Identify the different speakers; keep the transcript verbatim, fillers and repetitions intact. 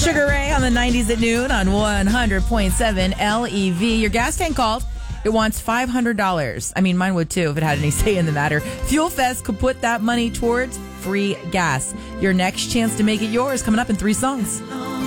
Speaker 1: Sugar Ray on the nineties at noon on one hundred point seven L E V. Your gas tank called. It wants five hundred dollars. I mean, mine would too if it had any say in the matter. Fuel Fest could put that money towards free gas. Your next chance to make it yours coming up in three songs.